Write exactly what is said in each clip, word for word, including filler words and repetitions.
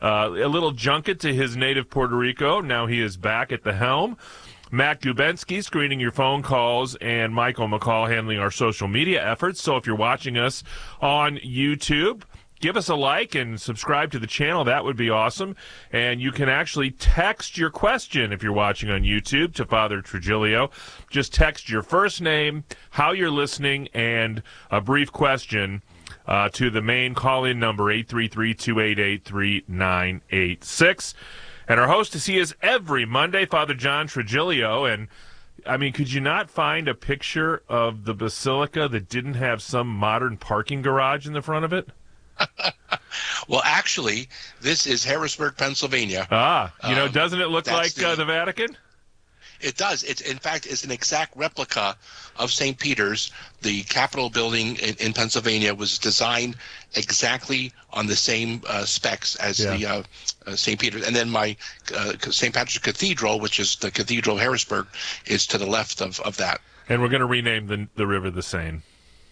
Uh, a little junket to his native Puerto Rico. Now he is back at the helm. Matt Gubensky screening your phone calls, and Michael McCall handling our social media efforts. So if you're watching us on YouTube, give us a like and subscribe to the channel. That would be awesome. And you can actually text your question if you're watching on YouTube to Father Trigilio. Just text your first name, how you're listening, and a brief question uh, to the main call-in number, eight three three, two eight eight, three nine eight six. And our host is he is every Monday, Father John Trigilio. And, I mean, could you not find a picture of the Basilica that didn't have some modern parking garage in the front of it? Well, actually, this is Harrisburg, Pennsylvania. Ah, you know, Um, doesn't it look like the, uh, the Vatican? It does. It's, in fact, it's an exact replica of Saint Peter's. The Capitol building in, in Pennsylvania was designed exactly on the same uh, specs as Yeah. the uh, uh, Saint Peter's. And then my uh, Saint Patrick's Cathedral, which is the Cathedral of Harrisburg, is to the left of, of that. And we're going to rename the the river the Seine.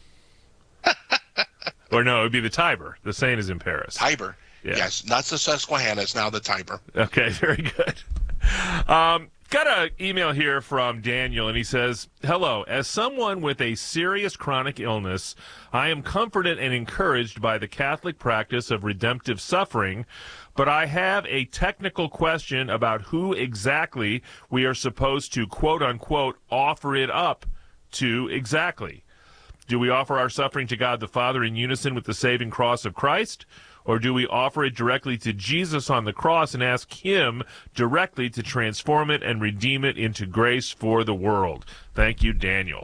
Or no, it would be the Tiber. The Seine is in Paris. Tiber. Yeah. Yes, not the Susquehanna. It's now the Tiber. Okay, very good. Um, got an email here from Daniel, and he says, hello, as someone with a serious chronic illness, I am comforted and encouraged by the Catholic practice of redemptive suffering, but I have a technical question about who exactly we are supposed to, quote-unquote, offer it up to exactly. Do we offer our suffering to God the Father in unison with the saving cross of Christ? Or do we offer it directly to Jesus on the cross and ask him directly to transform it and redeem it into grace for the world? Thank you, Daniel.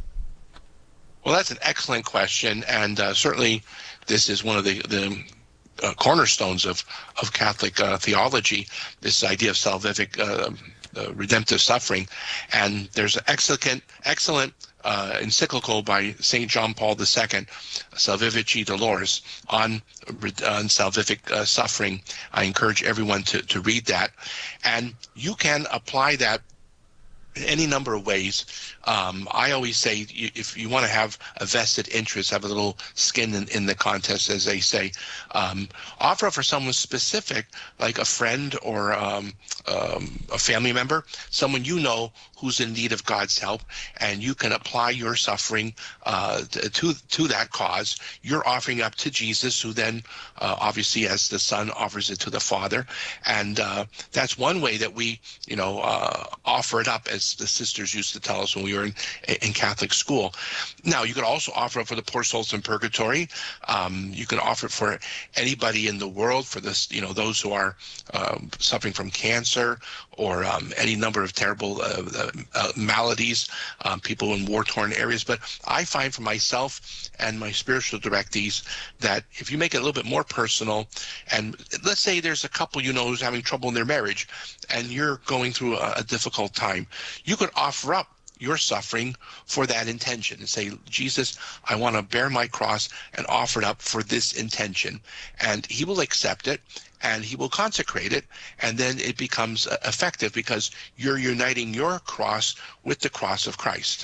Well, that's an excellent question, and uh, certainly this is one of the, the uh, cornerstones of, of Catholic uh, theology, this idea of salvific uh, uh, redemptive suffering. And there's an excellent, excellent uh, encyclical by Saint John Paul the Second, Salvifici Dolores, on, on salvific uh, suffering. I encourage everyone to, to read that. And you can apply that in any number of ways. Um, I always say, if you want to have a vested interest, have a little skin in, in the contest, as they say, um, offer it for someone specific, like a friend or um, um, a family member, someone you know who's in need of God's help, and you can apply your suffering uh, to to that cause. You're offering up to Jesus, who then, uh, obviously, as the Son, offers it to the Father, and uh, that's one way that we, you know, uh, offer it up, as the sisters used to tell us when we were in, in Catholic school. Now, you can also offer it for the poor souls in purgatory. Um, you can offer it for anybody in the world, for this, you know, those who are um, suffering from cancer or um, any number of terrible uh, uh, maladies, um, people in war-torn areas. But I find for myself and my spiritual directees that if you make it a little bit more personal, and let's say there's a couple you know who's having trouble in their marriage, and you're going through a, a difficult time, you could offer up your suffering for that intention and say, Jesus, I want to bear my cross and offer it up for this intention. And he will accept it, and he will consecrate it, and then it becomes effective because you're uniting your cross with the cross of Christ.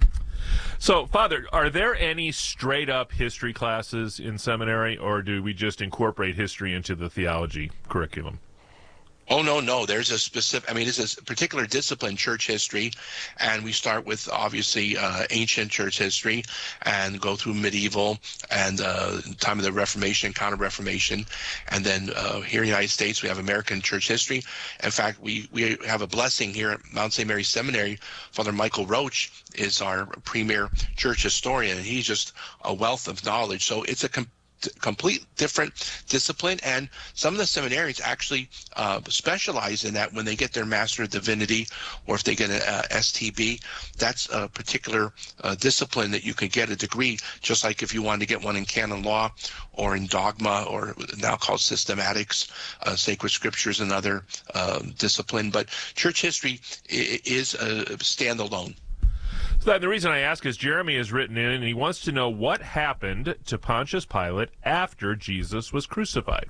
So, Father, are there any straight-up history classes in seminary, or do we just incorporate history into the theology curriculum? Oh, no, no. There's a specific, I mean, it's a particular discipline, church history, and we start with, obviously, uh, ancient church history and go through medieval and uh, time of the Reformation, Counter-Reformation, and then uh, here in the United States, we have American church history. In fact, we, we have a blessing here at Mount Saint Mary Seminary. Father Michael Roach is our premier church historian, and he's just a wealth of knowledge. So it's a com- complete different discipline, and some of the seminarians actually uh, specialize in that when they get their Master of Divinity, or if they get an uh, S T B. That's a particular uh, discipline that you can get a degree, just like if you wanted to get one in canon law or in dogma, or now called systematics, uh, sacred scriptures, another uh, discipline. But church history is a standalone. So the reason I ask is Jeremy has written in, and he wants to know what happened to Pontius Pilate after Jesus was crucified.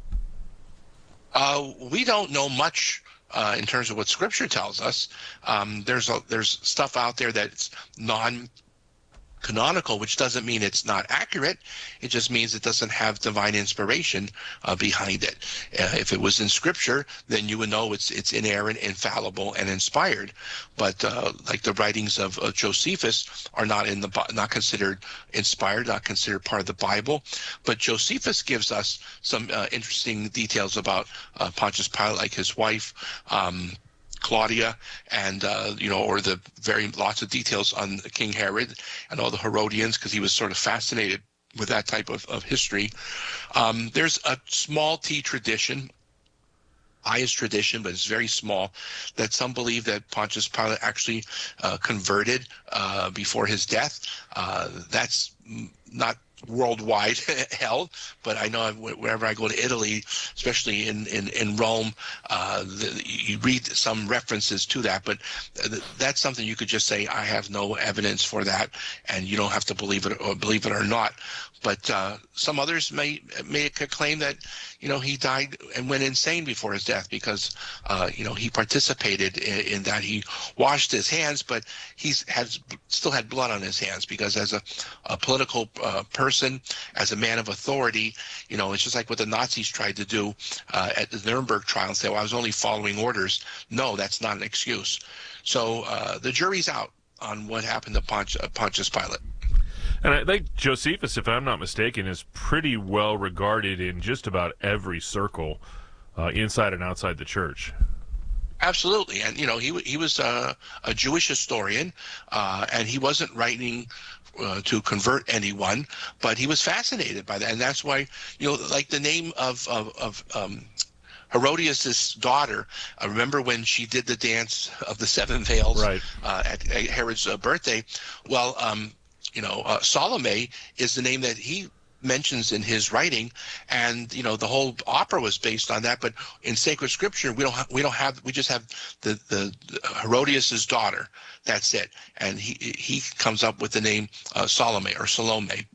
Uh, we don't know much uh, in terms of what Scripture tells us. Um, there's a, there's stuff out there that's non canonical, which doesn't mean it's not accurate. It just means it doesn't have divine inspiration uh, behind it. Uh, if it was in Scripture, then you would know it's it's inerrant, infallible, and inspired. But uh, like the writings of uh, Josephus are not in the not considered inspired, not considered part of the Bible. But Josephus gives us some uh, interesting details about uh, Pontius Pilate, like his wife. Um, Claudia, and uh, you know, or the very lots of details on King Herod and all the Herodians, because he was sort of fascinated with that type of, of history. Um, there's a small T tradition, pious tradition, but it's very small, that some believe that Pontius Pilate actually uh, converted uh, before his death. Uh, that's not worldwide held, but I know whenever I go to Italy, especially in, in, in Rome, uh, the, you read some references to that, but that's something you could just say, I have no evidence for that, and you don't have to believe it or believe it or not. But uh, some others may make a claim that, you know, he died and went insane before his death because, uh, you know, he participated in, in that. He washed his hands, but he's has still had blood on his hands because as a, a political uh, person, as a man of authority, you know, it's just like what the Nazis tried to do uh, at the Nuremberg trial and say, well, I was only following orders. No, that's not an excuse. So uh, the jury's out on what happened to Ponti- Pontius Pilate. And I think Josephus, if I'm not mistaken, is pretty well regarded in just about every circle, uh, inside and outside the church. Absolutely, and you know, he he was a, a Jewish historian, uh, and he wasn't writing uh, to convert anyone, but he was fascinated by that, and that's why, you know, like the name of of, of um, Herodias' daughter. Uh, remember when she did the dance of the seven veils, right. uh, at, at Herod's uh, birthday? Well. Um, You know, uh, Salome is the name that he mentions in his writing, and you know the whole opera was based on that. But in sacred scripture, we don't ha- we don't have we just have the the, the Herodias' daughter. That's it, and he he comes up with the name uh, Salome or Salome.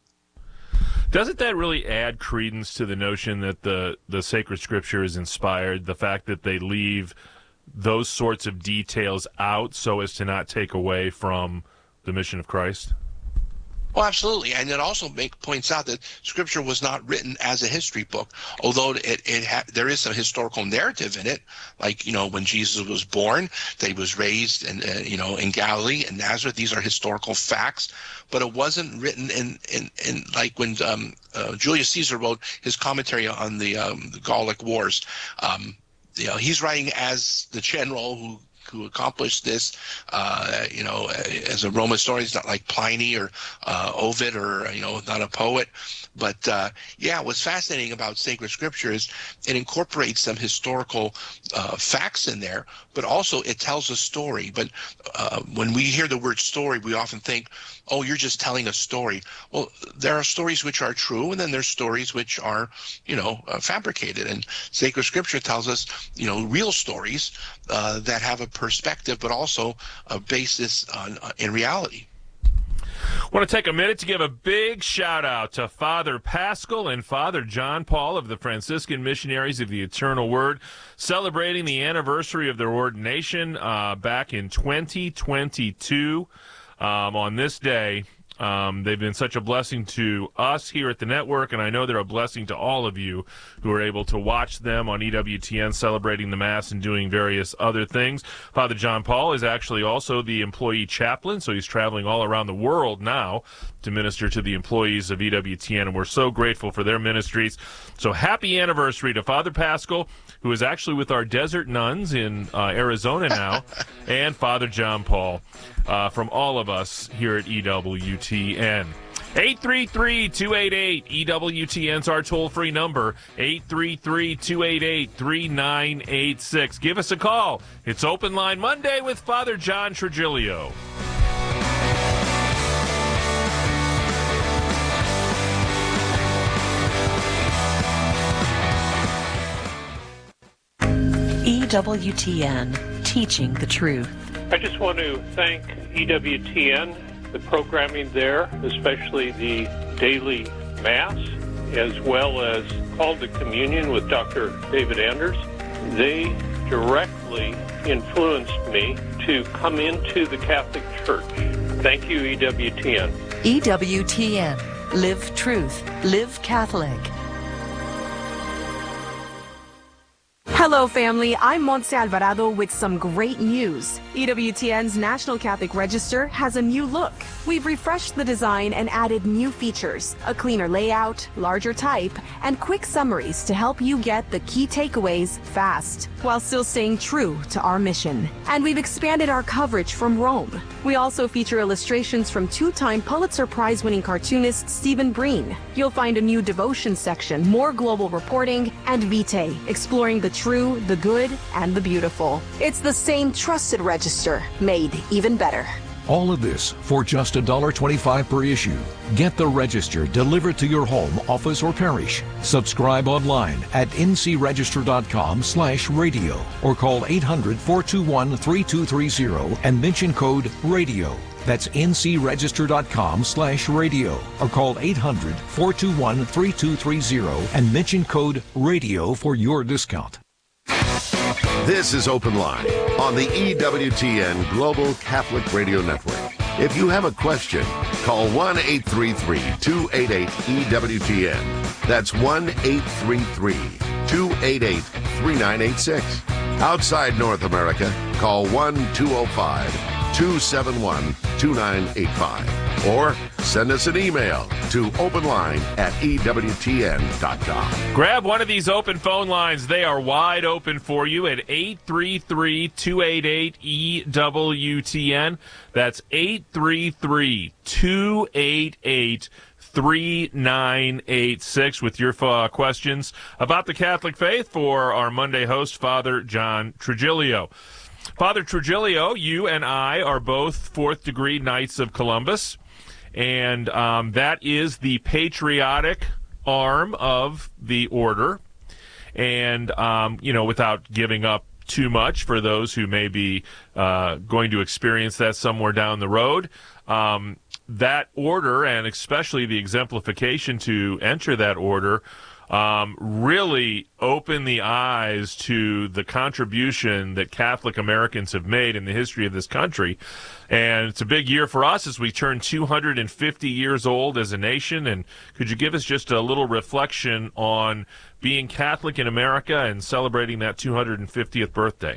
Doesn't that really add credence to the notion that the the sacred scripture is inspired? The fact that they leave those sorts of details out so as to not take away from the mission of Christ? Well, absolutely, and it also make, points out that Scripture was not written as a history book, although it, it ha- there is some historical narrative in it, like, you know, when Jesus was born, that he was raised in, uh, you know, in Galilee and Nazareth. These are historical facts, but it wasn't written in, in, in like when um, uh, Julius Caesar wrote his commentary on the, um, the Gallic Wars. Um, you know, he's writing as the general who who accomplished this, uh, you know, as a Roman historian. He's not like Pliny or uh, Ovid or, you know, not a poet. But, uh, yeah, what's fascinating about sacred scripture is it incorporates some historical uh, facts in there, but also it tells a story. But uh, when we hear the word story, we often think, oh, you're just telling a story. Well, there are stories which are true, and then there's stories which are, you know, uh, fabricated. And sacred scripture tells us, you know, real stories uh, that have a perspective, but also a basis on, uh, in reality. I want to take a minute to give a big shout out to Father Paschal and Father John Paul of the Franciscan Missionaries of the Eternal Word, celebrating the anniversary of their ordination uh, back in twenty twenty-two. Um, on this day, um, they've been such a blessing to us here at the network, and I know they're a blessing to all of you who are able to watch them on E W T N celebrating the Mass and doing various other things. Father John Paul is actually also the employee chaplain, so he's traveling all around the world now to minister to the employees of E W T N, and we're so grateful for their ministries. So happy anniversary to Father Paschal, who is actually with our desert nuns in uh, Arizona now, and Father John Paul, uh, from all of us here at E W T N. eight three three, two eight eight, E W T N's our toll-free number, eight three three, two eight eight, three nine eight six. Give us a call. It's Open Line Monday with Father John Trigilio. E W T N, teaching the truth. I just want to thank E W T N, the programming there, especially the daily Mass, as well as Call to Communion with Doctor David Anders. They directly influenced me to come into the Catholic Church. Thank you, E W T N. E W T N. Live truth. Live Catholic. Hello, family. I'm Montse Alvarado with some great news. E W T N's National Catholic Register has a new look. We've refreshed the design and added new features, a cleaner layout, larger type, and quick summaries to help you get the key takeaways fast, while still staying true to our mission. And we've expanded our coverage from Rome. We also feature illustrations from two-time Pulitzer Prize-winning cartoonist Stephen Breen. You'll find a new devotion section, more global reporting, and Vitae, exploring the true, the good, and the beautiful. It's the same trusted register, made even better. All of this for just one dollar twenty-five per issue. Get the Register delivered to your home, office, or parish. Subscribe online at ncregister.com slash radio or call eight hundred, four two one, three two three zero and mention code RADIO. That's ncregister.com slash radio or call eight hundred, four two one, three two three zero and mention code RADIO for your discount. This is Open Line on the E W T N Global Catholic Radio Network. If you have a question, call one eight three three, two eight eight, E W T N. That's one eight three three, two eight eight, three nine eight six. Outside North America, call one two zero five, two seven one, two nine eight five. Or send us an email to openline at E W T N dot com. Grab one of these open phone lines. They are wide open for you at eight three three, two eight eight, E W T N. That's eight three three, two eight eight, three nine eight six with your uh, questions about the Catholic faith for our Monday host, Father John Trigilio. Father Trigilio, you and I are both fourth-degree Knights of Columbus, and um, that is the patriotic arm of the order. And, um, you know, without giving up too much for those who may be uh, going to experience that somewhere down the road, um, that order, and especially the exemplification to enter that order, Um, really open the eyes to the contribution that Catholic Americans have made in the history of this country. And it's a big year for us as we turn two hundred fifty years old as a nation. And could you give us just a little reflection on being Catholic in America and celebrating that two hundred fiftieth birthday?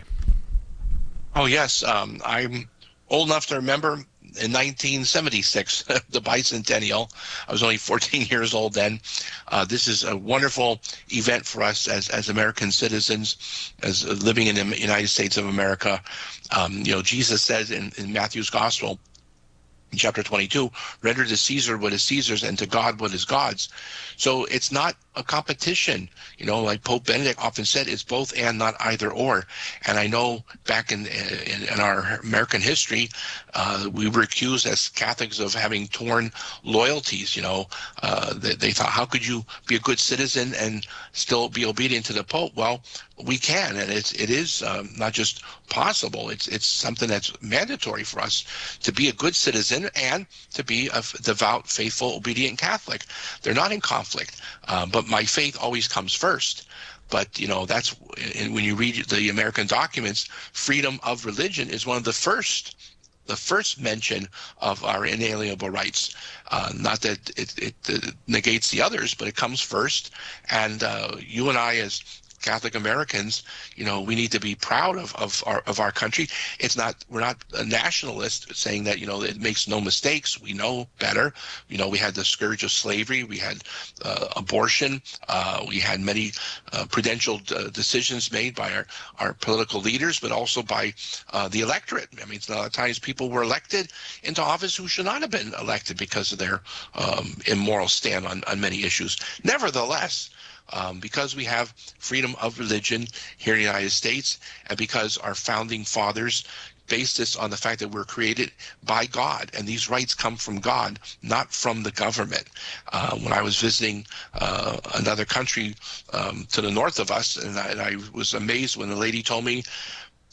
Oh, yes. Um, I'm old enough to remember in nineteen seventy-six, the bicentennial. I was only fourteen years old then. Uh, this is a wonderful event for us as, as American citizens, as uh, living in the United States of America. Um, you know, Jesus says in, in Matthew's Gospel, in chapter twenty-two, render to Caesar what is Caesar's and to God what is God's. So it's not a competition. You know, like Pope Benedict often said, it's both and, not either or. And I know back in in, in our American history, uh, we were accused as Catholics of having torn loyalties. You know, uh, they, they thought, how could you be a good citizen and still be obedient to the Pope? Well, we can, and it's it is um, not just possible. It's it's something that's mandatory for us to be a good citizen and to be a devout, faithful, obedient Catholic. They're not in conflict, uh, but my faith always comes first. But, you know, that's when you read the American documents, freedom of religion is one of the first, the first mention of our inalienable rights. Uh, not that it, it, it negates the others, but it comes first. And uh, you and I, as Catholic Americans, you know, we need to be proud of, of our of our country. It's not, we're not a nationalist saying that, you know, it makes no mistakes. We know better. You know, we had the scourge of slavery. We had uh, abortion. Uh, we had many uh, prudential uh, decisions made by our, our political leaders, but also by uh, the electorate. I mean, a lot of times people were elected into office who should not have been elected because of their um, immoral stand on, on many issues. Nevertheless, Um, because we have freedom of religion here in the United States, and because our founding fathers based this on the fact that we're created by God, and these rights come from God, not from the government. Uh, when I was visiting uh, another country um, to the north of us, and I, and I was amazed when the lady told me,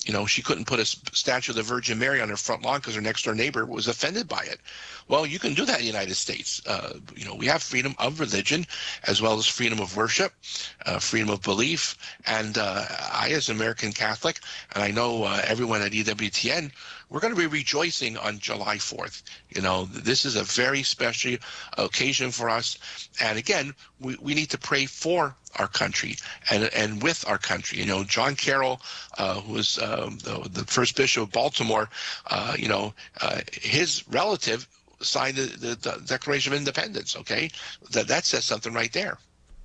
you know, she couldn't put a statue of the Virgin Mary on her front lawn because her next door neighbor was offended by it. Well, you can do that in the United States. Uh, you know, we have freedom of religion as well as freedom of worship, uh, freedom of belief. And uh, I, as an American Catholic, and I know uh, everyone at E W T N, we're going to be rejoicing on July fourth. You know, this is a very special occasion for us. And again, we, we need to pray for our country and and with our country. You know, John Carroll, uh, who was um, the, the first bishop of Baltimore, uh, you know, uh, his relative signed the, the, the Declaration of Independence, okay? That, that says something right there.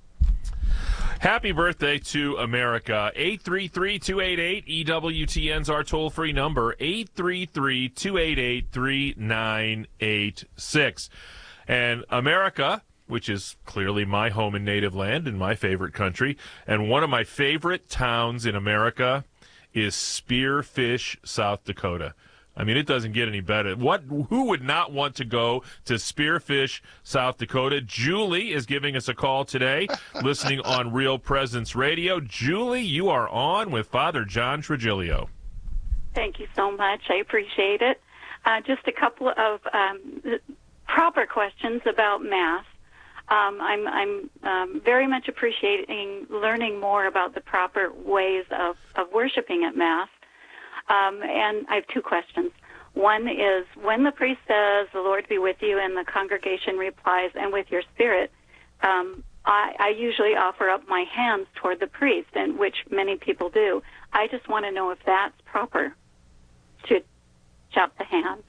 Happy birthday to America. eight three three, two eight eight, E W T N's our toll-free number, eight three three, two eight eight, three nine eight six. And America, which is clearly my home and native land and my favorite country, and one of my favorite towns in America is Spearfish, South Dakota. I mean, it doesn't get any better. What? Who would not want to go to Spearfish, South Dakota? Julie is giving us a call today, listening on Real Presence Radio. Julie, you are on with Father John Trigilio. Thank you so much. I appreciate it. Uh, just a couple of um, proper questions about Mass. Um, I'm, I'm um, very much appreciating learning more about the proper ways of, of worshiping at Mass. Um, and I have two questions. One is, when the priest says, "The Lord be with you," and the congregation replies, "and with your spirit," um, I, I usually offer up my hands toward the priest, and which many people do. I just want to know if that's proper to chop the hands.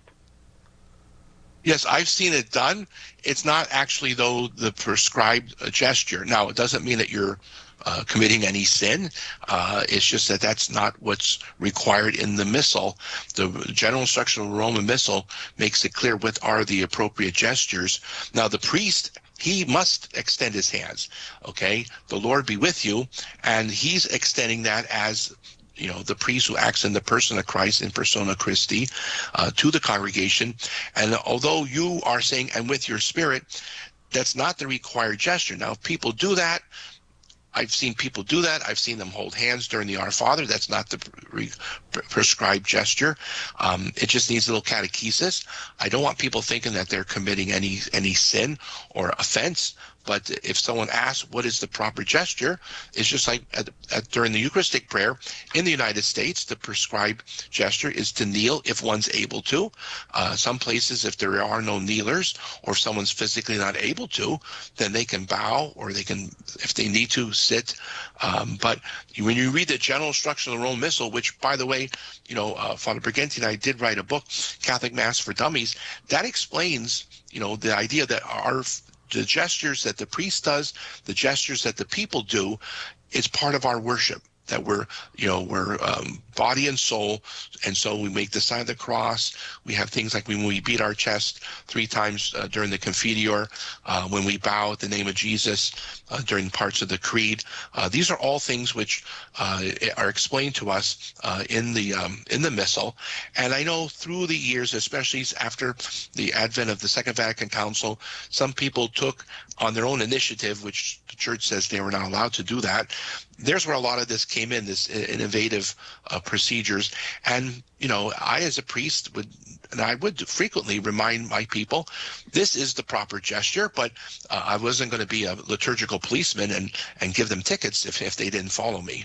Yes, I've seen it done. It's not actually, though, the prescribed uh, gesture. Now, it doesn't mean that you're uh, committing any sin. Uh, it's just that that's not what's required in the Missal. The General Instruction of the Roman Missal makes it clear what are the appropriate gestures. Now, the priest, he must extend his hands, okay? The Lord be with you, and he's extending that as, you know, the priest who acts in the person of Christ, in persona Christi, uh, to the congregation. And although you are saying, "and with your spirit," that's not the required gesture. Now, if people do that, I've seen people do that. I've seen them hold hands during the Our Father. That's not the pre- prescribed gesture. Um, it just needs a little catechesis. I don't want people thinking that they're committing any any sin or offense. But if someone asks what is the proper gesture, it's just like at, at, during the Eucharistic prayer in the United States, the prescribed gesture is to kneel if one's able to. Uh, some places, if there are no kneelers or if someone's physically not able to, then they can bow, or they can, if they need to, sit. Um, but when you read the General Instruction of the Roman Missal, which, by the way, you know, uh, Father Briganti and I did write a book, Catholic Mass for Dummies, that explains, you know, the idea that our the gestures that the priest does, the gestures that the people do, it's part of our worship. That we're, you know, we're um, body and soul, and so we make the sign of the cross. We have things like when we beat our chest three times uh, during the Confiteor, uh, when we bow at the name of Jesus uh, during parts of the Creed. Uh, these are all things which uh, are explained to us uh, in the um, in the Missal. And I know through the years, especially after the advent of the Second Vatican Council, some people took on their own initiative, which the Church says they were not allowed to do that. There's where a lot of this came in, this innovative uh, procedures. And, you know, I as a priest would, and I would frequently remind my people, this is the proper gesture, but uh, I wasn't going to be a liturgical policeman and, and give them tickets if, if they didn't follow me.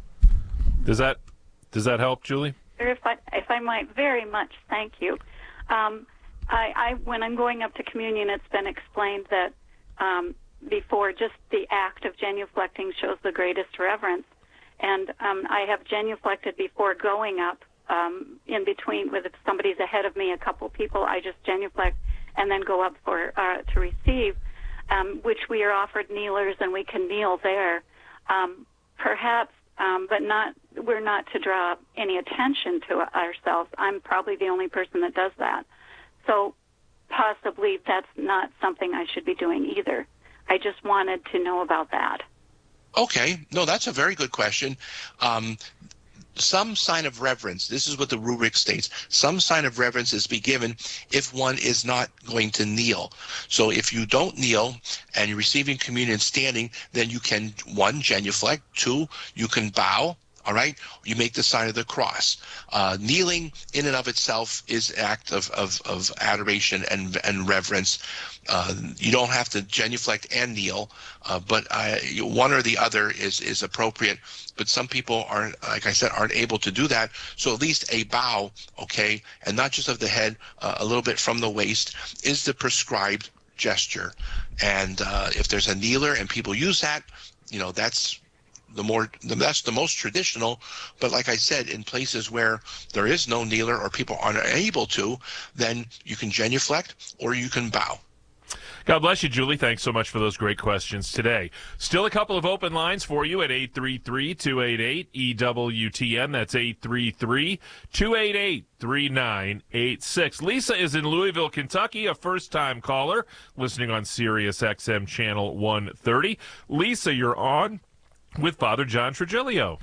Does that does that help, Julie? If I, if I might, very much, thank you. Um, I, I, when I'm going up to communion, it's been explained that um, before, just the act of genuflecting shows the greatest reverence. And um, I have genuflected before going up, um, in between, with if somebody's ahead of me, a couple people, I just genuflect and then go up for uh, to receive, um, which we are offered kneelers, and we can kneel there. Um, perhaps, um, but not, we're not to draw any attention to ourselves. I'm probably the only person that does that. So possibly that's not something I should be doing either. I just wanted to know about that. Okay. No, that's a very good question. Um, some sign of reverence, this is what the rubric states, some sign of reverence is be given if one is not going to kneel. So if you don't kneel and you're receiving communion standing, then you can, one, genuflect, two, you can bow all right? You make the sign of the cross. Uh, kneeling in and of itself is an act of, of, of adoration and, and reverence. Uh, you don't have to genuflect and kneel, uh, but uh, one or the other is, is appropriate. But some people aren't, like I said, aren't able to do that. So at least a bow, okay, and not just of the head, uh, a little bit from the waist, is the prescribed gesture. And uh, if there's a kneeler and people use that, you know, that's the more that's the most traditional. But like I said, in places where there is no kneeler or people aren't able to, then you can genuflect or you can bow. God bless you, Julie. Thanks so much for those great questions today. Still a couple of open lines for you at eight three three, two eight eight, E W T N. That's eight three three, two eight eight, three nine eight six. Lisa is in Louisville, Kentucky, a first-time caller, listening on Sirius X M Channel one thirty. Lisa, you're on with Father John Trigilio.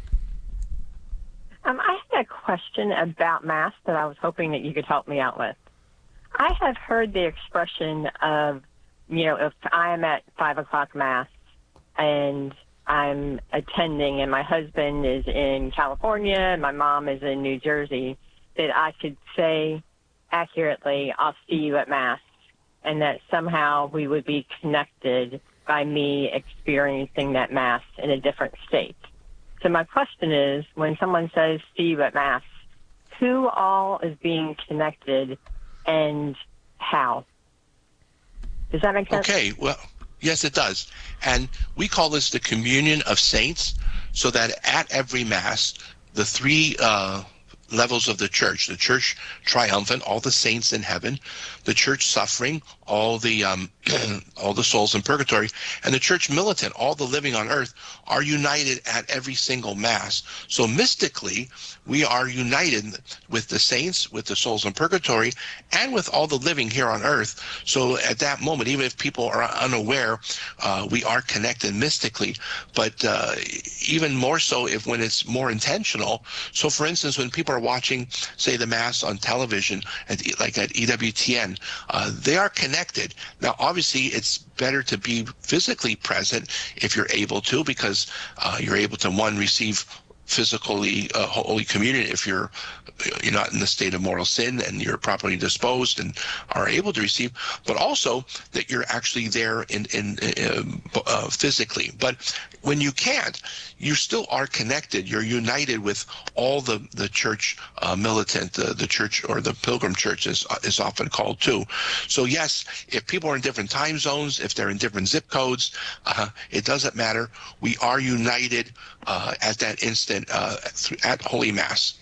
Um, I had a question about Mass that I was hoping that you could help me out with. I have heard the expression of, you know, if I am at five o'clock Mass and I'm attending and my husband is in California and my mom is in New Jersey, that I could say accurately, I'll see you at Mass, and that somehow we would be connected by me experiencing that Mass in a different state. So my question is, when someone says, see you at Mass, who all is being connected and how? Does that make sense? Okay, well, yes, it does. And we call this the communion of saints, so that at every Mass, the three uh, levels of the church, the church triumphant, all the saints in heaven, the church suffering, all the um, all the souls in purgatory, and the church militant, all the living on earth, are united at every single Mass. So mystically, we are united with the saints, with the souls in purgatory, and with all the living here on earth. So at that moment, even if people are unaware, uh, we are connected mystically. But uh, even more so if when it's more intentional. So for instance, when people are watching, say, the Mass on television, at, like at E W T N, uh, they are connected. Now, obviously, it's better to be physically present if you're able to, because uh, you're able to, one, receive physically uh, Holy Communion if you're you're not in the state of mortal sin and you're properly disposed and are able to receive, but also that you're actually there in in uh, uh, physically. But when you can't, you still are connected. You're united with all the the church uh, militant, uh, the church, or the pilgrim church is is often called too. So yes, if people are in different time zones, if they're in different zip codes, uh, it doesn't matter. We are united uh, at that instant uh, at Holy Mass.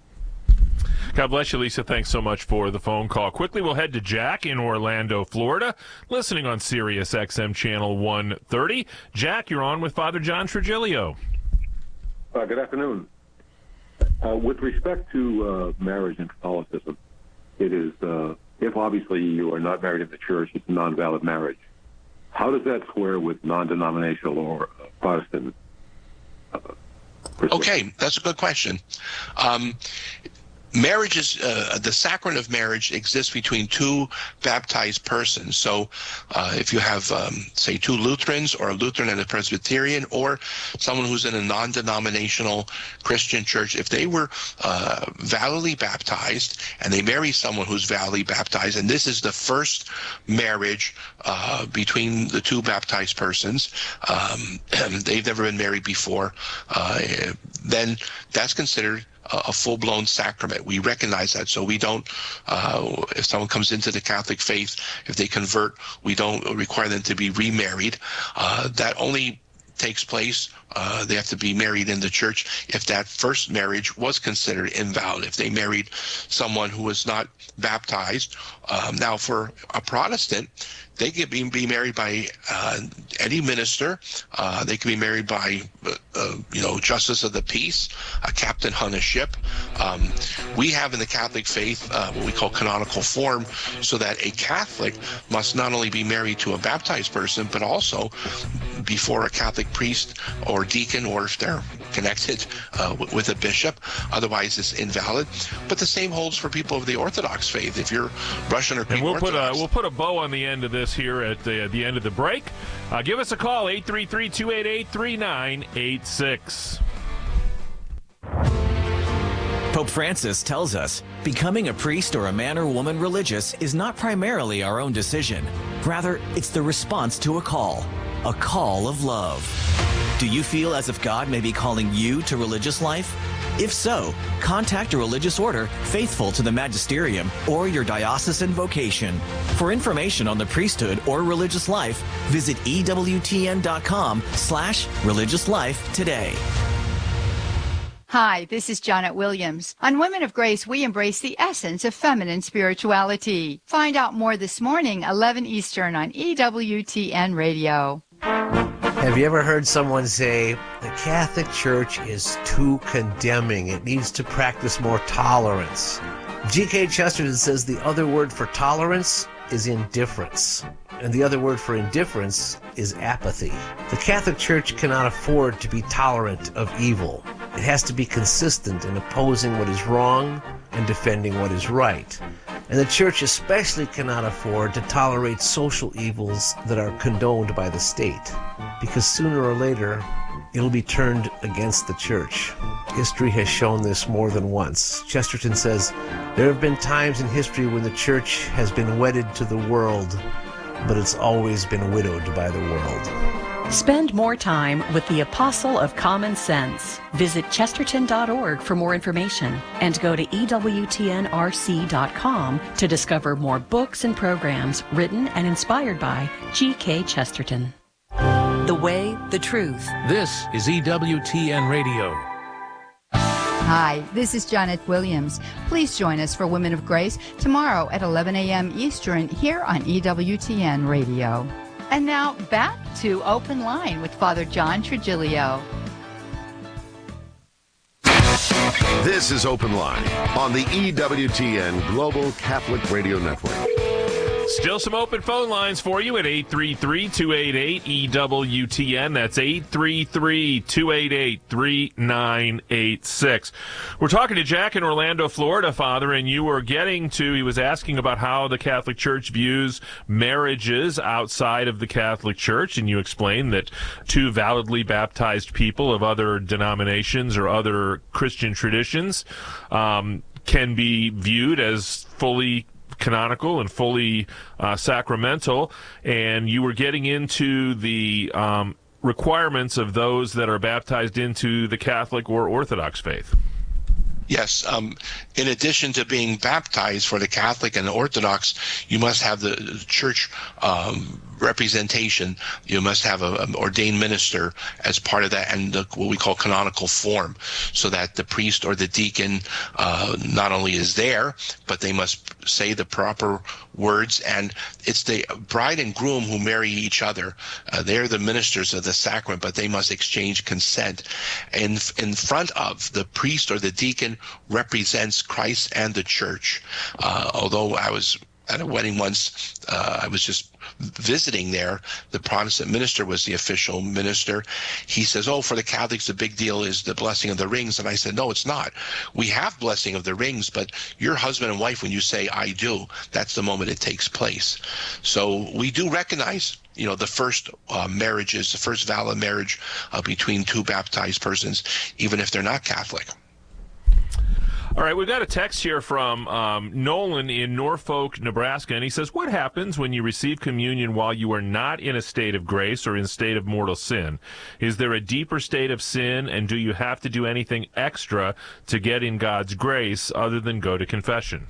God bless you, Lisa. Thanks so much for the phone call. Quickly, we'll head to Jack in Orlando, Florida, listening on Sirius X M Channel one thirty. Jack, you're on with Father John Trigilio. Uh, good afternoon. Uh, with respect to uh, marriage in Catholicism, it is, uh, if obviously you are not married in the church, it's a non-valid marriage. How does that square with non-denominational or uh, Protestant? Uh, okay, that's a good question. Um, Marriage is, uh, the sacrament of marriage exists between two baptized persons. So uh, if you have, um, say, two Lutherans, or a Lutheran and a Presbyterian, or someone who's in a non-denominational Christian church, if they were uh, validly baptized and they marry someone who's validly baptized, and this is the first marriage uh, between the two baptized persons, um, they've never been married before, uh, then that's considered a full-blown sacrament. We recognize that, so we don't, uh, if someone comes into the Catholic faith, if they convert, we don't require them to be remarried. Uh, that only takes place, uh, they have to be married in the church if that first marriage was considered invalid, if they married someone who was not baptized. Um, now, for a Protestant, they can be, be married by uh, any minister. Uh, they can be married by, uh, uh, you know, justice of the peace, a captain on a ship. Um, we have in the Catholic faith uh, what we call canonical form, so that a Catholic must not only be married to a baptized person, but also before a Catholic priest or deacon, or if they're connected uh, with a bishop. Otherwise, it's invalid. But the same holds for people of the Orthodox faith. If you're Russian or Greek and we'll Orthodox, put a we'll put a bow on the end of this here at the, at the end of the break. Uh, give us a call, eight three three, two eight eight, three nine eight six. Pope Francis tells us becoming a priest or a man or woman religious is not primarily our own decision. Rather, it's the response to a call, a call of love. Do you feel as if God may be calling you to religious life? If so, contact a religious order faithful to the magisterium or your diocesan vocation. For information on the priesthood or religious life, visit E W T N dot com slash religious life today. Hi, this is Janet Williams. On Women of Grace, we embrace the essence of feminine spirituality. Find out more this morning, eleven Eastern on E W T N Radio. Have you ever heard someone say, the Catholic Church is too condemning, it needs to practice more tolerance? G K Chesterton says the other word for tolerance is indifference, and the other word for indifference is apathy. The Catholic Church cannot afford to be tolerant of evil. It has to be consistent in opposing what is wrong and defending what is right. And the Church especially cannot afford to tolerate social evils that are condoned by the state, because sooner or later, it'll be turned against the Church. History has shown this more than once. Chesterton says, there have been times in history when the Church has been wedded to the world, but it's always been widowed by the world. Spend more time with the Apostle of Common Sense. Visit chesterton dot org for more information and go to E W T N R C dot com to discover more books and programs written and inspired by G K Chesterton. The way, the truth. This is E W T N Radio. Hi, this is Janet Williams. Please join us for Women of Grace tomorrow at eleven a.m. Eastern here on E W T N Radio. And now back to Open Line with Father John Trigilio. This is Open Line on the E W T N Global Catholic Radio Network. Still some open phone lines for you at eight three three, two eight eight, E W T N. That's eight three three, two eight eight, three nine eight six. We're talking to Jack in Orlando, Florida, Father, and you were getting to, he was asking about how the Catholic Church views marriages outside of the Catholic Church, and you explained that two validly baptized people of other denominations or other Christian traditions um, can be viewed as fully canonical and fully uh, sacramental, and you were getting into the um, requirements of those that are baptized into the Catholic or Orthodox faith. Yes. Um, in addition to being baptized for the Catholic and the Orthodox, you must have the church um, representation. You must have a, an ordained minister as part of that, and the, what we call canonical form, so that the priest or the deacon uh, not only is there, but they must say the proper words. And it's the bride and groom who marry each other. Uh, they're the ministers of the sacrament, but they must exchange consent. In, in front of the priest or the deacon represents Christ and the church. Uh, although I was at a wedding once, uh, I was just visiting there. The Protestant minister was the official minister. He says, oh, for the Catholics, the big deal is the blessing of the rings. And I said, no, it's not. We have blessing of the rings, but your husband and wife, when you say, I do, that's the moment it takes place. So we do recognize, you know, the first uh, marriages, the first valid marriage uh, between two baptized persons, even if they're not Catholic. All right, we've got a text here from um, Nolan in Norfolk, Nebraska, and he says, what happens when you receive communion while you are not in a state of grace or in a state of mortal sin? Is there a deeper state of sin, and do you have to do anything extra to get in God's grace other than go to confession?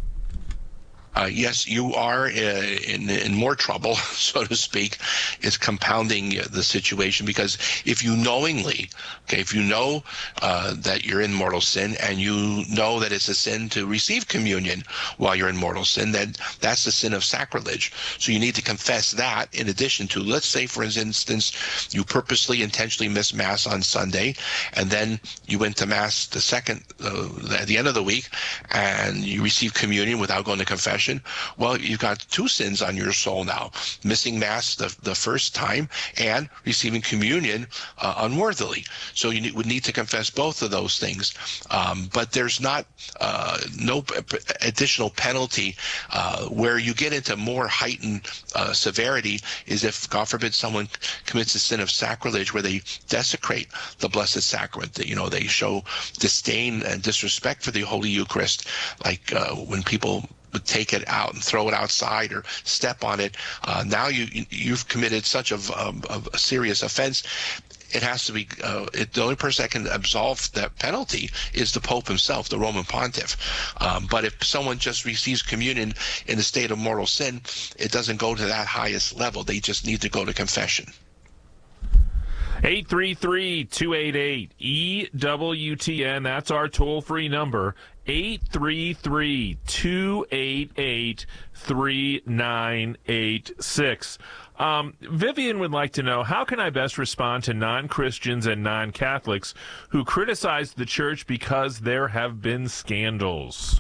Uh, yes, you are in, in more trouble, so to speak. It's compounding the situation, because if you knowingly, okay, if you know uh, that you're in mortal sin, and you know that it's a sin to receive communion while you're in mortal sin, then that's the sin of sacrilege. So you need to confess that, in addition to, let's say, for instance, you purposely, intentionally miss Mass on Sunday, and then you went to Mass the second, uh, at the end of the week, and you receive communion without going to confession. confession, well, you've got two sins on your soul now: missing Mass the, the first time and receiving communion uh, unworthily. So you need, would need to confess both of those things. Um, but there's not uh, no p- additional penalty. Uh, where you get into more heightened uh, severity is if, God forbid, someone commits the sin of sacrilege, where they desecrate the Blessed Sacrament. You know, they show disdain and disrespect for the Holy Eucharist, like uh, when people would take it out and throw it outside or step on it. Uh, now you you've committed such a, a, a serious offense. It has to be, uh, it, the only person that can absolve that penalty is the Pope himself, the Roman Pontiff. Um, but if someone just receives communion in a state of mortal sin, it doesn't go to that highest level. They just need to go to confession. eight three three, two eight eight, E W T N. That's our toll-free number. eight three three, two eight eight, three nine eight six. Um, Vivian would like to know, how can I best respond to non-Christians and non-Catholics who criticize the church because there have been scandals?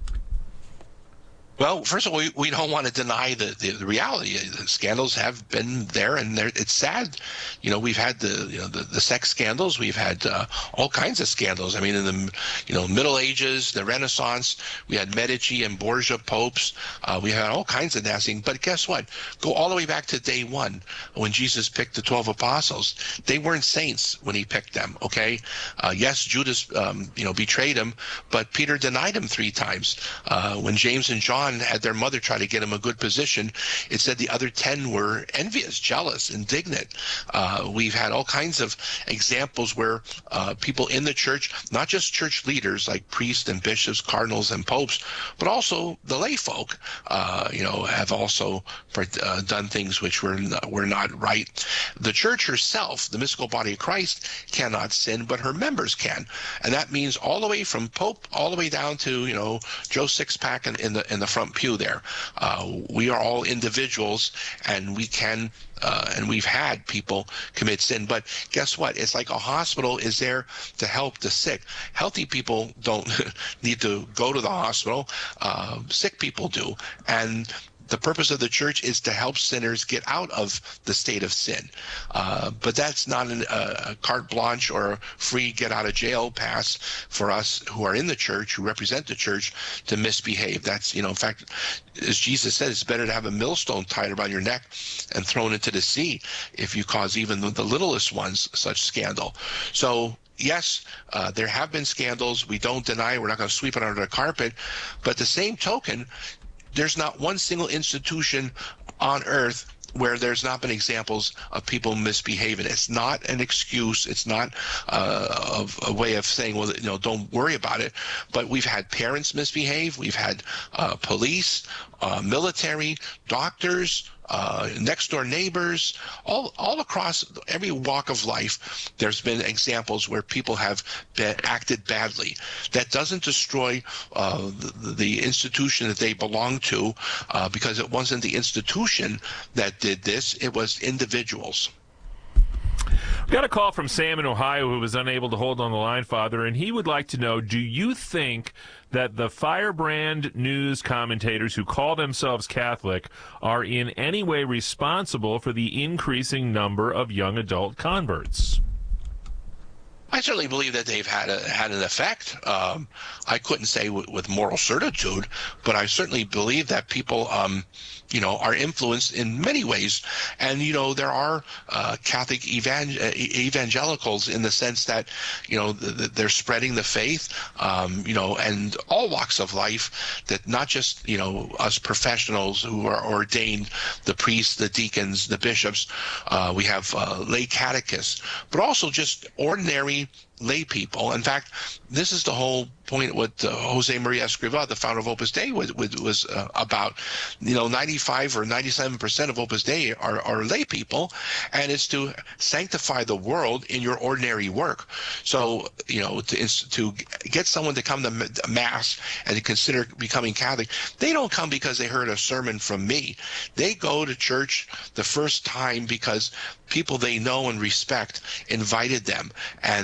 Well, first of all, we, we don't want to deny the, the, the reality. The scandals have been there, and it's sad. You know, we've had the you know the, the sex scandals. We've had uh, all kinds of scandals. I mean, in the you know Middle Ages, the Renaissance, we had Medici and Borgia popes. Uh, we had all kinds of nasty. But guess what? Go all the way back to day one when Jesus picked the twelve apostles. They weren't saints when he picked them. Okay, uh, yes, Judas um, you know betrayed him, but Peter denied him three times. Uh, when James and John had their mother try to get him a good position, it said the other ten were envious, jealous, indignant. Uh, we've had all kinds of examples where uh, people in the church, not just church leaders like priests and bishops, cardinals and popes, but also the lay folk, uh, you know, have also uh, done things which were not, were not right. The church herself, the mystical body of Christ, cannot sin, but her members can, and that means all the way from Pope all the way down to you know Joe Sixpack in, in the in the front pew there. Uh, we are all individuals, and we can uh, and we've had people commit sin. But guess what? It's like a hospital is there to help the sick. Healthy people don't need to go to the hospital. Uh, sick people do. And the purpose of the church is to help sinners get out of the state of sin. Uh, but that's not an, uh, a carte blanche or a free get-out-of-jail pass for us who are in the church, who represent the church, to misbehave. That's, you know, in fact, as Jesus said, it's better to have a millstone tied around your neck and thrown into the sea if you cause even the, the littlest ones such scandal. So, yes, uh, there have been scandals. We don't deny. We're not going to sweep it under the carpet. But the same token, there's not one single institution on earth where there's not been examples of people misbehaving. It's not an excuse. It's not uh, a, a way of saying, well, you know, don't worry about it. But we've had parents misbehave. We've had uh, police, uh, military, doctors, uh, next door neighbors, all all across every walk of life. There's been examples where people have been, acted badly. That doesn't destroy uh, the, the institution that they belong to, uh, because it wasn't the institution that did this. It was individuals. We got a call from Sam in Ohio who was unable to hold on the line, Father, and he would like to know, do you think that the Firebrand News commentators who call themselves Catholic are in any way responsible for the increasing number of young adult converts? I certainly believe that they've had a, had an effect. Um, I couldn't say w- with moral certitude, but I certainly believe that people, um, you know, are influenced in many ways. And, you know, there are uh, Catholic evang- evangelicals in the sense that, you know, th- th- they're spreading the faith, um, you know, and all walks of life, that not just, you know, us professionals who are ordained, the priests, the deacons, the bishops, uh, we have uh, lay catechists, but also just ordinary lay people. In fact, this is the whole point what uh, Jose Maria Escrivá, the founder of Opus Dei, was, was uh, about. You know, ninety-five or ninety-seven percent of Opus Dei are, are lay people, and it's to sanctify the world in your ordinary work. So, you know, to, to get someone to come to Mass and to consider becoming Catholic, they don't come because they heard a sermon from me. They go to church the first time because people they know and respect invited them, and that they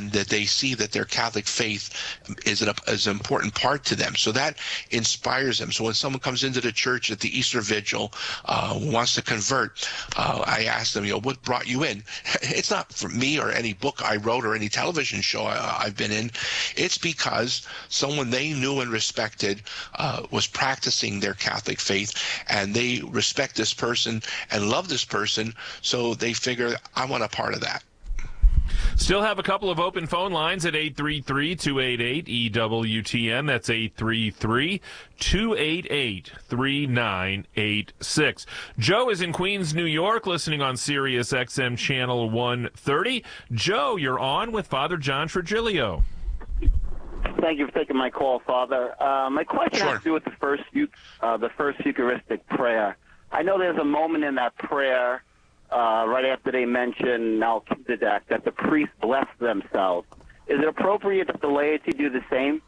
see that their Catholic faith is an, is an important part to them. So that inspires them. So when someone comes into the church at the Easter Vigil, uh, wants to convert, uh, I ask them, you know, what brought you in? It's not for me or any book I wrote or any television show I, I've been in. It's because someone they knew and respected uh, was practicing their Catholic faith, and they respect this person and love this person, so they figure, I want a part of that. Still have a couple of open phone lines at eight three three, two eight eight, E W T N. That's eight three three, two eight eight, three nine eight six. Joe is in Queens, New York, listening on Sirius X M Channel one thirty. Joe, you're on with Father John Trigilio. Thank you for taking my call, Father. Uh, my question Sure. has to do with the first, uh, the first Eucharistic prayer. I know there's a moment in that prayer uh, right after they mention Melchizedek that the priests bless themselves. Is it appropriate that the laity do the same?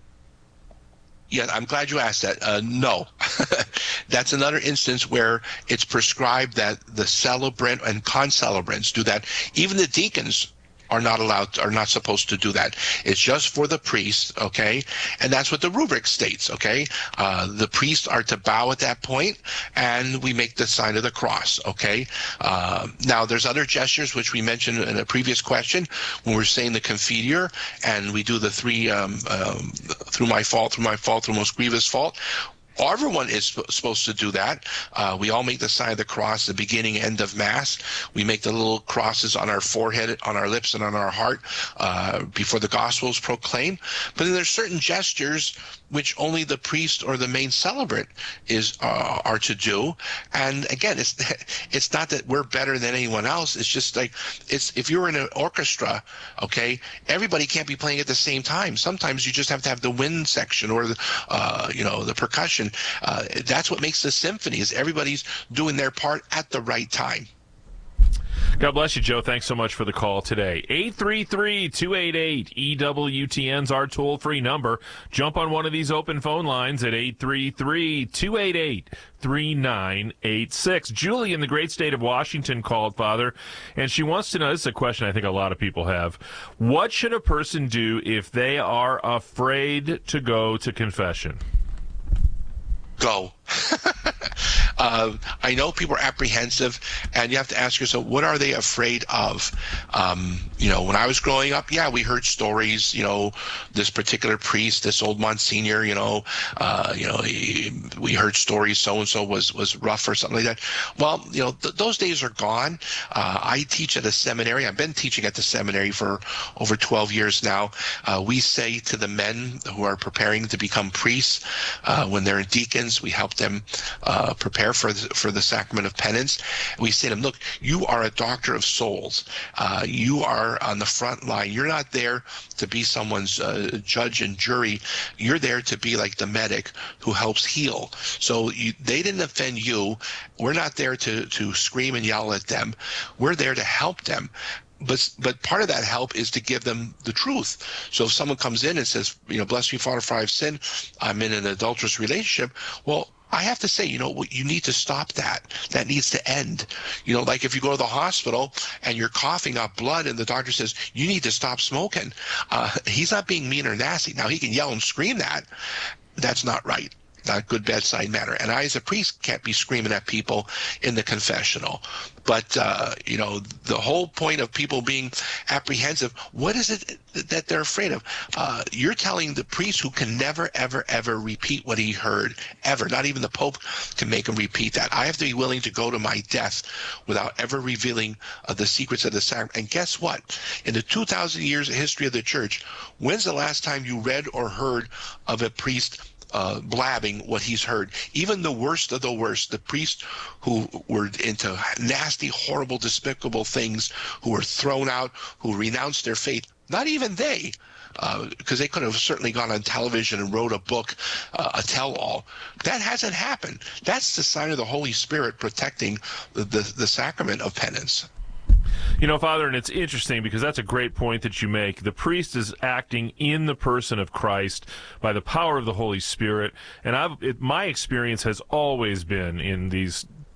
Yeah, I'm glad you asked that. Uh, no. That's another instance where it's prescribed that the celebrant and concelebrants do that. Even the deacons are not allowed, are not supposed to do that. It's just for the priest, okay? And that's what the rubric states, okay? Uh, the priests are to bow at that point, and we make the sign of the cross, okay? Uh, now, there's other gestures, which we mentioned in a previous question, when we're saying the Confiteor, and we do the three, um, um, through my fault, through my fault, through most grievous fault. Everyone is sp- supposed to do that. Uh, we all make the sign of the cross, the beginning, end of Mass. We make the little crosses on our forehead, on our lips, and on our heart uh, before the gospel is proclaimed. But then there's certain gestures which only the priest or the main celebrant is uh, are to do. And again, it's it's not that we're better than anyone else. It's just like, it's if you're in an orchestra, okay, everybody can't be playing at the same time. Sometimes you just have to have the wind section or the uh, you know the percussion. Uh, that's what makes the symphony, is everybody's doing their part at the right time. God bless you, Joe. Thanks so much for the call today. eight three three, two eight eight, E W T N's our toll-free number. Jump on one of these open phone lines at eight three three, two eight eight, three nine eight six. Julie in the great state of Washington called, Father, and she wants to know, this is a question I think a lot of people have, what should a person do if they are afraid to go to confession? Go. uh, I know people are apprehensive, and you have to ask yourself, what are they afraid of? Um, you know, when I was growing up, yeah, we heard stories, you know, this particular priest, this old Monsignor, you know, uh, you know, he, we heard stories, so-and-so was, was rough or something like that. Well, you know, th- those days are gone. Uh, I teach at a seminary. I've been teaching at the seminary for over twelve years now. Uh, we say to the men who are preparing to become priests, uh, when they're deacons, we help them uh, prepare for the, for the sacrament of penance. We say to them, look, you are a doctor of souls. Uh, you are on the front line. You're not there to be someone's uh, judge and jury. You're there to be like the medic who helps heal. So you, they didn't offend you. We're not there to, to scream and yell at them. We're there to help them. But but part of that help is to give them the truth. So if someone comes in and says, you know, bless me, Father, for I've sinned, I'm in an adulterous relationship, well, I have to say, you know, you need to stop that. That needs to end. You know, like if you go to the hospital and you're coughing up blood and the doctor says, you need to stop smoking. Uh, he's not being mean or nasty. Now, he can yell and scream that. That's not right. Not good bedside manner. And I, as a priest, can't be screaming at people in the confessional. But, uh, you know, the whole point of people being apprehensive, what is it that they're afraid of? Uh, you're telling the priest who can never, ever, ever repeat what he heard, ever. Not even the Pope can make him repeat that. I have to be willing to go to my death without ever revealing uh, the secrets of the sacrament. And guess what? In the two thousand years of history of the church, when's the last time you read or heard of a priest Uh, blabbing what he's heard? Even the worst of the worst, the priests who were into nasty, horrible, despicable things, who were thrown out, who renounced their faith, not even they, because uh, they could have certainly gone on television and wrote a book, uh, a tell-all. That hasn't happened. That's the sign of the Holy Spirit protecting the, the, the sacrament of penance. You know, Father, and it's interesting because that's a great point that you make. The priest is acting in the person of Christ by the power of the Holy Spirit. And I've, it, my experience has always been in these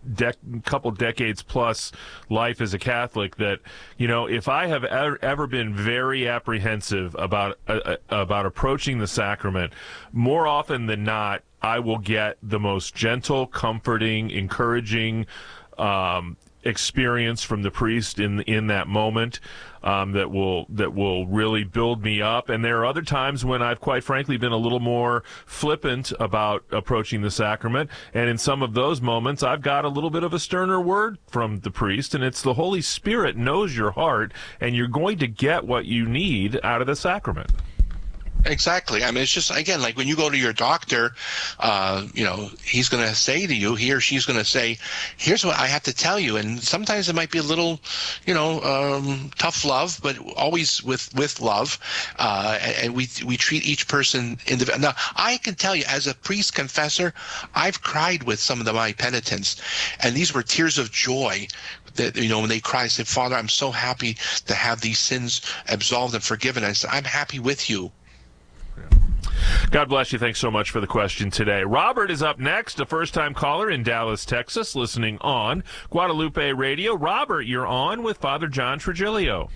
dec- couple decades plus life as a Catholic that, you know, if I have ever, ever been very apprehensive about uh, uh, about approaching the sacrament, more often than not, I will get the most gentle, comforting, encouraging um, experience from the priest in in that moment um, that will that will really build me up. And there are other times when I've quite frankly been a little more flippant about approaching the sacrament, and in some of those moments I've got a little bit of a sterner word from the priest, and it's the Holy Spirit knows your heart, and you're going to get what you need out of the sacrament. Exactly. I mean, it's just, again, like when you go to your doctor, uh, you know, he's going to say to you, he or she's going to say, here's what I have to tell you. And sometimes it might be a little, you know, um, tough love, but always with, with love. Uh, and, and we we treat each person individually. Now, I can tell you, as a priest confessor, I've cried with some of the, my penitents, and these were tears of joy. That, you know, when they cry, say, Father, I'm so happy to have these sins absolved and forgiven. I said, I'm happy with you. God bless you. Thanks so much for the question today. Robert is up next, a first-time caller in Dallas, Texas, listening on Guadalupe Radio. Robert, you're on with Father John Trigilio.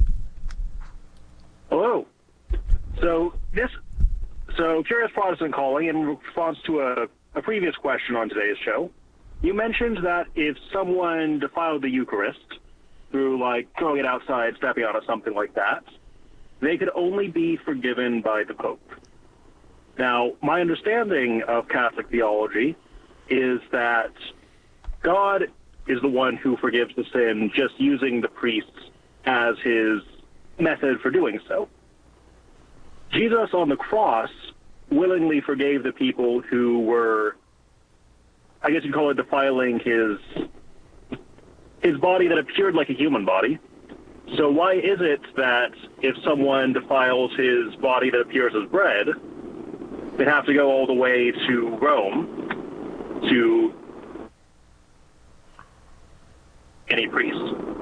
Hello. So this, so Curious Protestant calling in response to a, a previous question on today's show. You mentioned that if someone defiled the Eucharist through, like, throwing it outside, stepping on it, something like that, they could only be forgiven by the Pope. Now, my understanding of Catholic theology is that God is the one who forgives the sin, just using the priests as his method for doing so. Jesus on the cross willingly forgave the people who were, I guess you'd call it, defiling his his body that appeared like a human body. So why is it that if someone defiles his body that appears as bread, they have to go all the way to Rome to any priest?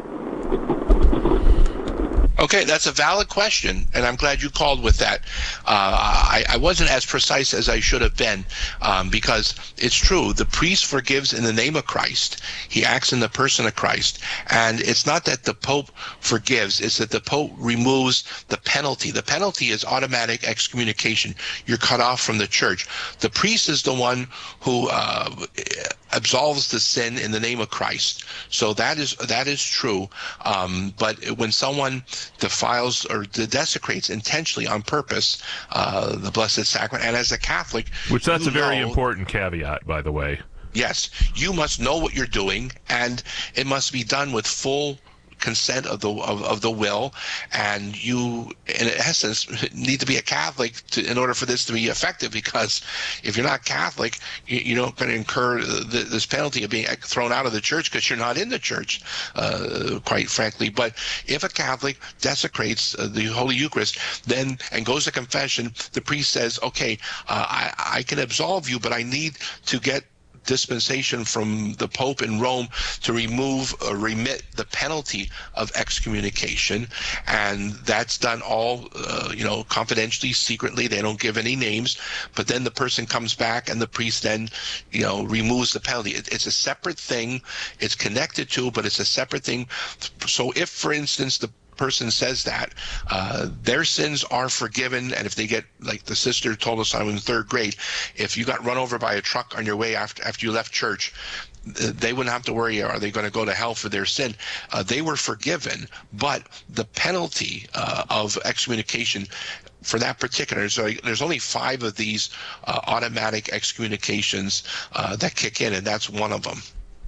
Okay, that's a valid question, and I'm glad you called with that. Uh, I, I wasn't as precise as I should have been, um, because it's true. The priest forgives in the name of Christ. He acts in the person of Christ. And it's not that the Pope forgives, it's that the Pope removes the penalty. The penalty is automatic excommunication. You're cut off from the church. The priest is the one who uh, absolves the sin in the name of Christ. So that is that is true. Um, but when someone defiles or desecrates intentionally on purpose uh, the Blessed Sacrament, and as a Catholic, which that's a very know, important caveat, by the way. Yes, you must know what you're doing, and it must be done with full consent of the of, of the will, and you in essence need to be a Catholic to, in order for this to be effective, because if you're not Catholic, you, you're not going to incur the, this penalty of being thrown out of the church because you're not in the church, uh, quite frankly. But if a Catholic desecrates uh, the Holy Eucharist then and goes to confession, the priest says, okay, uh, I, I can absolve you, but I need to get dispensation from the Pope in Rome to remove or remit the penalty of excommunication, and that's done all uh, you know confidentially, secretly. They don't give any names, but then the person comes back and the priest then you know removes the penalty. It, it's a separate thing. It's connected to, but it's a separate thing. So if, for instance, the person says that uh, their sins are forgiven, and if they get, like the sister told us, I was in third grade, if you got run over by a truck on your way after after you left church, they wouldn't have to worry, are they going to go to hell for their sin? Uh, they were forgiven, but the penalty uh, of excommunication for that particular, so there's only five of these uh, automatic excommunications uh, that kick in, and that's one of them.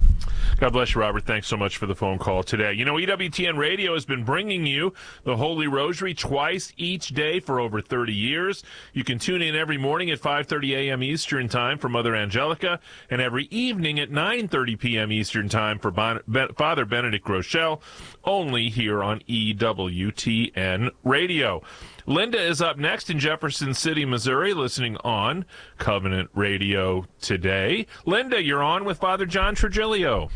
God bless you, Robert. Thanks so much for the phone call today. You know, E W T N Radio has been bringing you the Holy Rosary twice each day for over thirty years. You can tune in every morning at five thirty a.m. Eastern Time for Mother Angelica, and every evening at nine thirty p.m. Eastern Time for bon- ben- Father Benedict Rochelle, only here on E W T N Radio. Linda is up next in Jefferson City, Missouri, listening on Covenant Radio today. Linda, you're on with Father John Trigilio.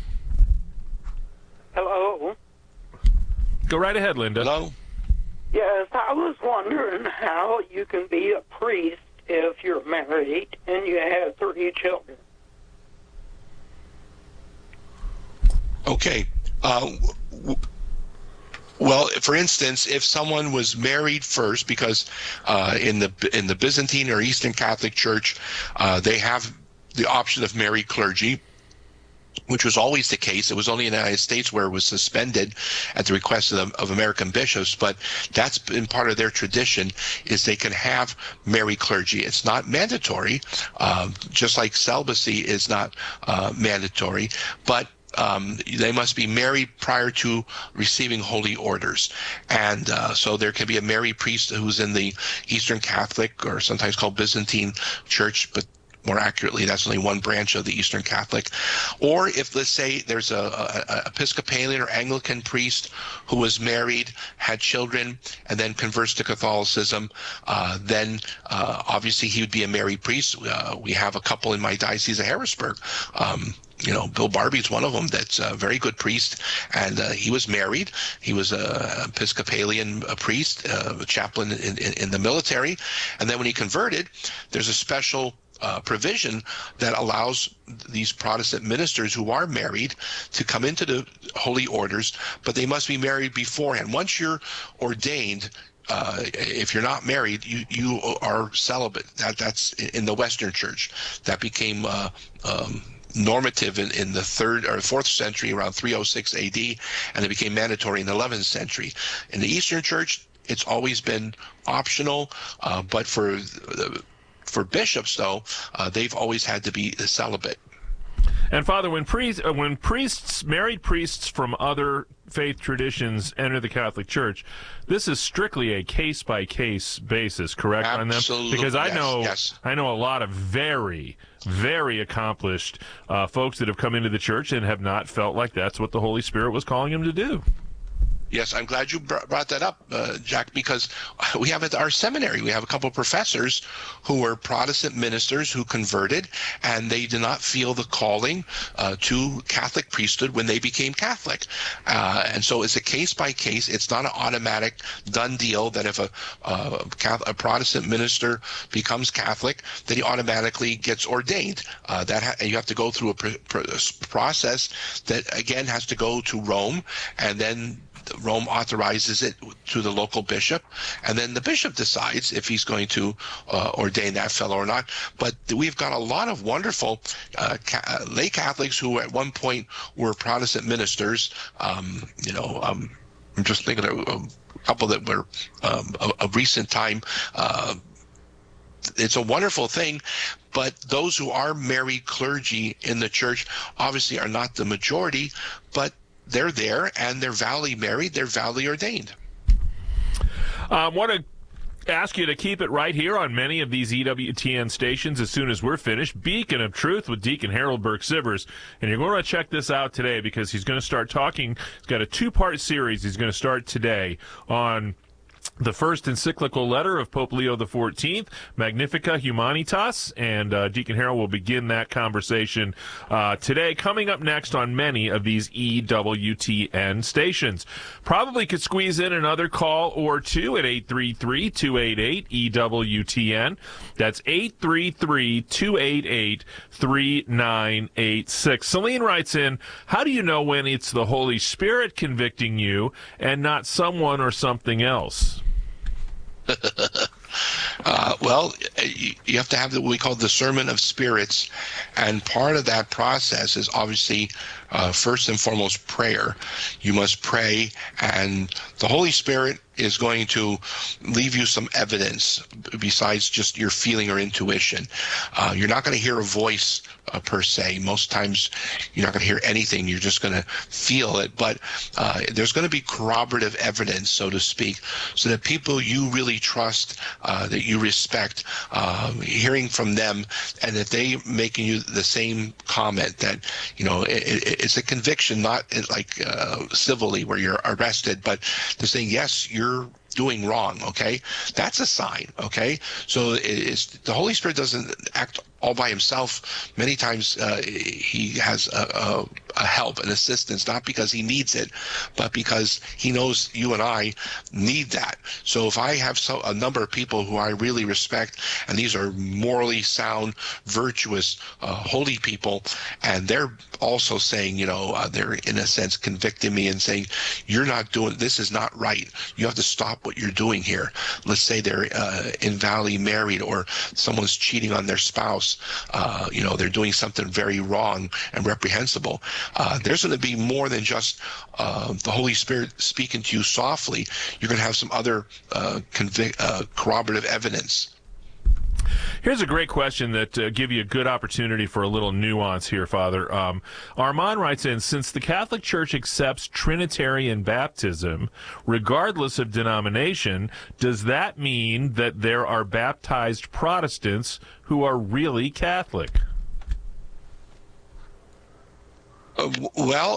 Hello. Go right ahead, Linda. Hello. Yes, I was wondering how you can be a priest if you're married and you have three children. Okay. Uh, w- Well, for instance, if someone was married first, because uh, in the in the Byzantine or Eastern Catholic Church, uh, they have the option of married clergy, which was always the case. It was only in the United States where it was suspended at the request of, the, of American bishops, but that's been part of their tradition, is they can have married clergy. It's not mandatory, um, just like celibacy is not uh, mandatory, but Um, they must be married prior to receiving holy orders. And uh, so there can be a married priest who's in the Eastern Catholic, or sometimes called Byzantine Church, but more accurately, that's only one branch of the Eastern Catholic. Or if, let's say, there's a, a, a Episcopalian or Anglican priest who was married, had children, and then converts to Catholicism, uh, then uh, obviously he would be a married priest. Uh, we have a couple in my diocese of Harrisburg. Um, You know, Bill Barbie's one of them that's a very good priest, and uh, he was married. He was a Episcopalian a priest, uh, a chaplain in, in, in the military, and then when he converted, there's a special uh, provision that allows these Protestant ministers who are married to come into the holy orders, but they must be married beforehand. Once you're ordained, Uh, if you're not married, you you are celibate. That that's in the Western Church. That became uh, um, normative in, in the third or fourth century, around three oh six A D, and it became mandatory in the eleventh century. In the Eastern Church, it's always been optional, uh, but for for bishops, though, uh, they've always had to be celibate. And Father, when priests, uh, when priests, married priests from other faith traditions enter the Catholic Church, this is strictly a case-by-case basis, correct? Absolutely, on them? Because I yes, know, yes. I know a lot of very, very accomplished uh, folks that have come into the church and have not felt like that's what the Holy Spirit was calling them to do. Yes, I'm glad you brought that up, uh, Jack, because we have at our seminary, we have a couple of professors who were Protestant ministers who converted, and they did not feel the calling uh, to Catholic priesthood when they became Catholic. Uh, and so it's a case-by-case. It's not an automatic done deal that if a, uh, a Protestant minister becomes Catholic, then he automatically gets ordained. Uh, that ha- you have to go through a pr- pr- process that, again, has to go to Rome, and then Rome authorizes it to the local bishop, and then the bishop decides if he's going to uh, ordain that fellow or not. But we've got a lot of wonderful uh, ca- lay Catholics who at one point were Protestant ministers. Um, you know, um, I'm just thinking of a couple that were um, of, of recent time. Uh, it's a wonderful thing, but those who are married clergy in the church obviously are not the majority, but they're there, and they're validly married, they're validly ordained. I want to ask you to keep it right here on many of these E W T N stations as soon as we're finished. Beacon of Truth with Deacon Harold Burke-Sivers. And you're going to check this out today, because he's going to start talking. He's got a two-part series he's going to start today on the first encyclical letter of Pope Leo the fourteenth, Magnificat Humanitas, and uh, Deacon Harold will begin that conversation uh, today, coming up next on many of these E W T N stations. Probably could squeeze in another call or two at eight three three, two eight eight, E W T N. That's eight three three, two eight eight, three nine eight six. Celine writes in, how do you know when it's the Holy Spirit convicting you and not someone or something else? uh, well, you, you have to have what we call discernment of spirits, and part of that process is obviously uh, first and foremost prayer. You must pray, and the Holy Spirit is going to leave you some evidence besides just your feeling or intuition. Uh, you're not going to hear a voice uh, per se. Most times you're not going to hear anything. You're just going to feel it. But uh, there's going to be corroborative evidence, so to speak, so that people you really trust, uh, that you respect, uh, hearing from them, and that they making you the same comment that, you know, it, it, it's a conviction, not like uh, civilly where you're arrested, but they're saying, yes, you're you're doing wrong, okay? That's a sign, okay? So it's, the Holy Spirit doesn't act all by himself. Many times uh, he has a, a, a help and assistance, not because he needs it, but because he knows you and I need that. So if I have so, a number of people who I really respect, and these are morally sound, virtuous, uh, holy people, and they're also saying, you know, uh, they're in a sense convicting me and saying, you're not doing, this is not right. You have to stop what you're doing here. Let's say they're uh, invalidly married, or someone's cheating on their spouse. Uh, you know, they're doing something very wrong and reprehensible. Uh, there's going to be more than just uh, the Holy Spirit speaking to you softly. You're going to have some other uh, convic- uh, corroborative evidence. Here's a great question that uh, give you a good opportunity for a little nuance here, Father. Um, Armand writes in, since the Catholic Church accepts Trinitarian baptism, regardless of denomination, does that mean that there are baptized Protestants who are really Catholic? Uh, well,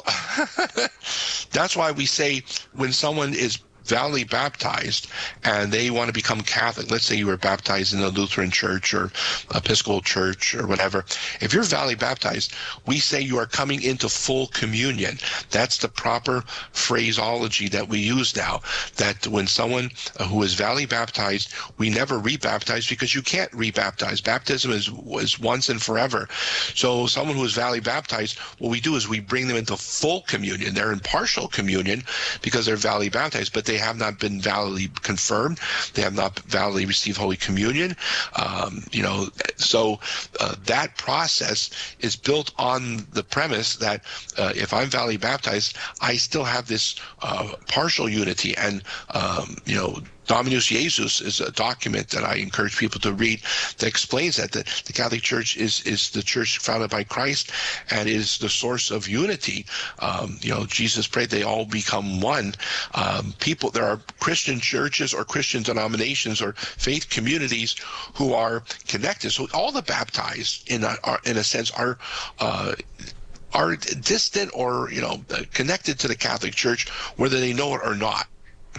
that's why we say when someone is validly baptized and they want to become Catholic, let's say you were baptized in a Lutheran church or Episcopal church or whatever, if you're validly baptized, we say you are coming into full communion. That's the proper phraseology that we use now, that when someone who is validly baptized, we never rebaptize, because you can't rebaptize. Baptism is, is once and forever. So someone who is validly baptized, what we do is we bring them into full communion. They're in partial communion because they're validly baptized, but they They have not been validly confirmed. They have not validly received Holy Communion. Um, you know, so uh, that process is built on the premise that uh, if I'm validly baptized, I still have this uh, partial unity. And, um, you know, Dominus Jesus is a document that I encourage people to read that explains that the, the Catholic Church is is the church founded by Christ and is the source of unity. Um, you know, Jesus prayed they all become one. Um, people, there are Christian churches or Christian denominations or faith communities who are connected. So all the baptized, in a, are, in a sense, are uh, are distant or, you know, connected to the Catholic Church, whether they know it or not.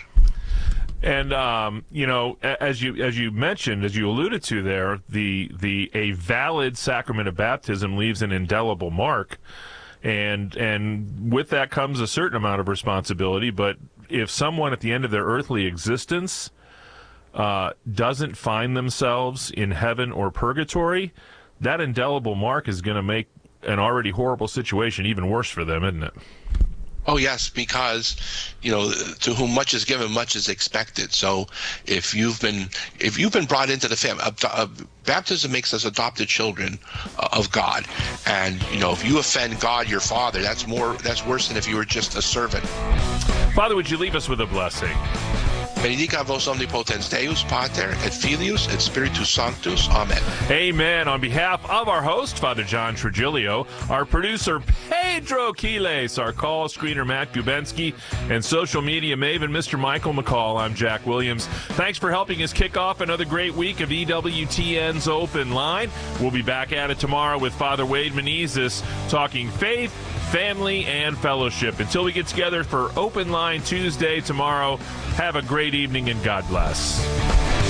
And um, you know, as you as you mentioned, as you alluded to there, the the a valid sacrament of baptism leaves an indelible mark, and and with that comes a certain amount of responsibility. But if someone at the end of their earthly existence uh, doesn't find themselves in heaven or purgatory, that indelible mark is going to make an already horrible situation even worse for them, isn't it? Oh, yes, because, you know, to whom much is given, much is expected. So if you've been if you've been brought into the family, uh, uh, baptism makes us adopted children uh, of God. And, you know, if you offend God, your Father, that's more that's worse than if you were just a servant. Father, would you leave us with a blessing? Benedicat vos omnipotens Deus, Pater, et Filius, et Spiritus Sanctus. Amen. Amen. On behalf of our host, Father John Trigilio, our producer, Pedro Quiles, our call screener, Matt Gubensky, and social media maven, Mister Michael McCall, I'm Jack Williams. Thanks for helping us kick off another great week of E W T N's Open Line. We'll be back at it tomorrow with Father Wade Menezes talking faith, family, and fellowship. Until we get together for Open Line Tuesday tomorrow, have a great evening and God bless.